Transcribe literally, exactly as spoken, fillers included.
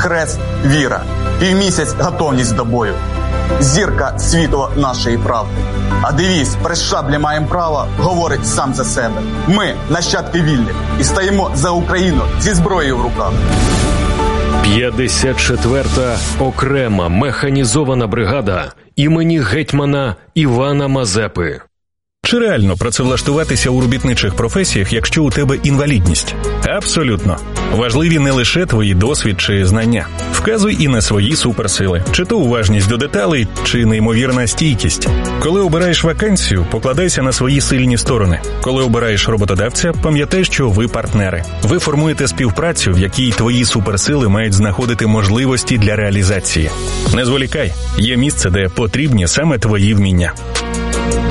хрест – віра, півмісяць – готовність до бою, зірка – світло нашої правди. А девіз «При шаблі маємо право» говорить сам за себе. Ми – нащадки вільних і стоїмо за Україну зі зброєю в руках. п'ятдесят четверта окрема механізована бригада імені гетьмана Івана Мазепи. Чи реально працевлаштуватися у робітничих професіях, якщо у тебе інвалідність? Абсолютно. Важливі не лише твої досвід чи знання. Вказуй і на свої суперсили. Чи то уважність до деталей, чи неймовірна стійкість. Коли обираєш вакансію, покладайся на свої сильні сторони. Коли обираєш роботодавця, пам'ятай, що ви партнери. Ви формуєте співпрацю, в якій твої суперсили мають знаходити можливості для реалізації. Не зволікай. Є місце, де потрібні саме твої вміння.